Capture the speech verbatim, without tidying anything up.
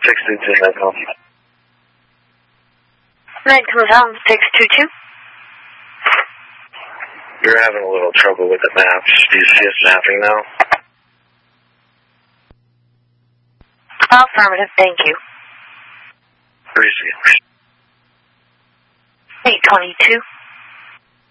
six two two, nine two two. nine two two, six two two. You're having a little trouble with the maps. Do you see us mapping now? Affirmative, thank you. Receive. eight twenty-two.